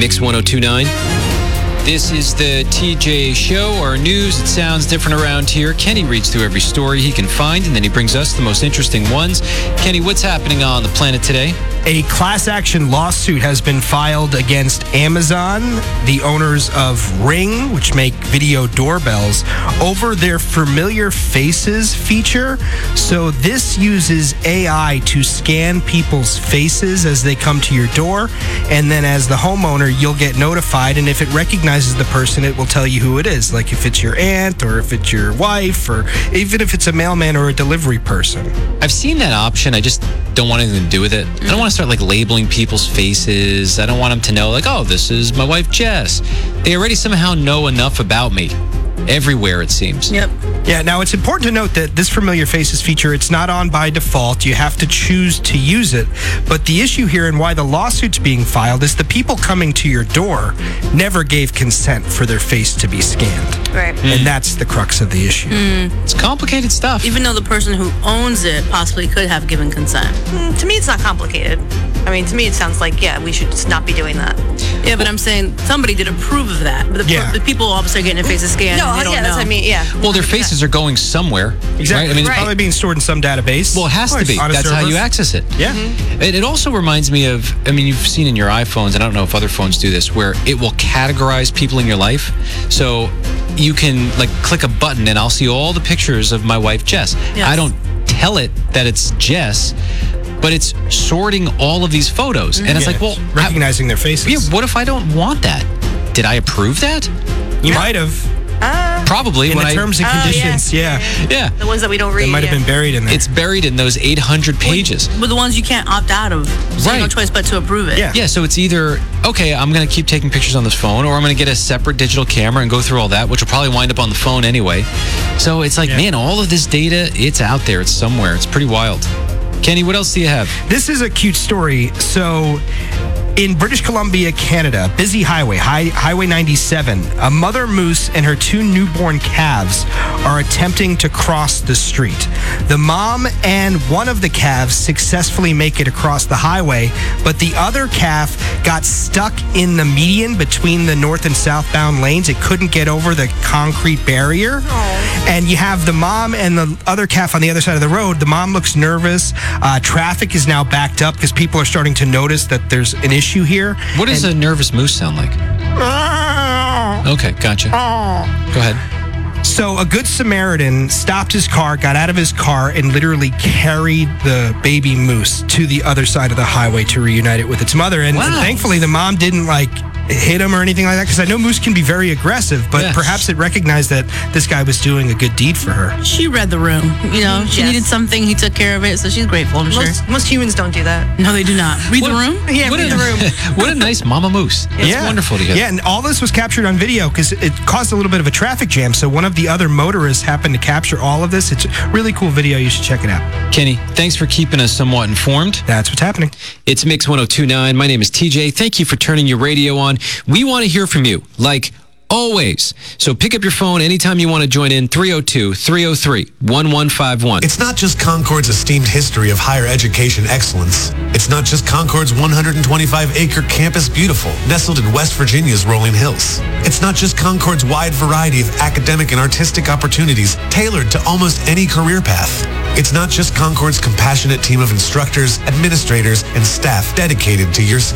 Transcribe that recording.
Mix 1029. This is the TJ Show, our news. It sounds different around here. Kenny reads through every story he can find, and then he brings us the most interesting ones. Kenny, what's happening on the planet today? A class action lawsuit has been filed against Amazon, the owners of Ring, which make video doorbells, over their familiar faces feature. So this uses AI to scan people's faces as they come to your door, and then as the homeowner, you'll get notified, and if it recognizes the person, it will tell you who it is, like if it's your aunt or if it's your wife or even if it's a mailman or a delivery person. I've seen that option. I just don't want anything to do with it. I don't want to start labeling people's faces. I don't want them to know oh, this is my wife Jess. They already somehow know enough about me. Everywhere, it seems. Yep. Yeah, now it's important to note that this familiar faces feature, it's not on by default. You have to choose to use it. But the issue here and why the lawsuit's being filed is the people coming to your door never gave consent for their face to be scanned. Right. And that's the crux of the issue. It's complicated stuff. Even though the person who owns it possibly could have given consent. To me, it's not complicated. I mean, to me, it sounds like, we should just not be doing that. Yeah, but I'm saying somebody did approve of that. But the people all of a sudden getting their faces scanned. No, and they don't know. that's what I mean, Well, their faces are going somewhere. Exactly. Right? I mean, it's probably being stored in some database. Well, it has to be. On a That's server. how you access it. Yeah. It also reminds me of, you've seen in your iPhones, and I don't know if other phones do this, where it will categorize people in your life. So you can click a button and I'll see all the pictures of my wife, Jess. Yes. I don't tell it that it's Jess, but it's sorting all of these photos. And it's recognizing their faces. Yeah, what if I don't want that? Did I approve that? You might have. Probably. In the terms and conditions, Yeah. The ones that we don't read. It might have been buried in there. It's buried in those 800 pages. But the ones you can't opt out of. So Right. no choice but to approve it. Yeah. Yeah, so it's either, okay, I'm going to keep taking pictures on this phone, or I'm going to get a separate digital camera and go through all that, which will probably wind up on the phone anyway. So it's man, all of this data, it's out there. It's somewhere. It's pretty wild. Kenny, what else do you have? This is a cute story. So in British Columbia, Canada, busy highway, Highway 97, a mother moose and her 2 newborn calves are attempting to cross the street. The mom and one of the calves successfully make it across the highway, but the other calf got stuck in the median between the north and southbound lanes. It couldn't get over the concrete barrier. And you have the mom and the other calf on the other side of the road. The mom looks nervous. Traffic is now backed up because people are starting to notice that there's an issue here. What does a nervous moose sound like? Okay, gotcha. Go ahead. So a good Samaritan stopped his car, got out of his car, and literally carried the baby moose to the other side of the highway to reunite it with its mother. And thankfully, the mom didn't hit him or anything like that, because I know moose can be very aggressive, but perhaps it recognized that this guy was doing a good deed for her. She read the room. She needed something. He took care of it, so she's grateful, I'm sure. Most humans don't do that. No, they do not. Read the room? Yeah, read the room. What a nice mama moose. It's wonderful to hear. Yeah, and all this was captured on video because it caused a little bit of a traffic jam, so one of the other motorists happened to capture all of this. It's a really cool video. You should check it out. Kenny, thanks for keeping us somewhat informed. That's what's happening. It's Mix 1029. My name is TJ. Thank you for turning your radio on. We want to hear from you, always. So pick up your phone anytime you want to join in, 302-303-1151. It's not just Concord's esteemed history of higher education excellence. It's not just Concord's 125-acre campus beautiful, nestled in West Virginia's rolling hills. It's not just Concord's wide variety of academic and artistic opportunities tailored to almost any career path. It's not just Concord's compassionate team of instructors, administrators, and staff dedicated to your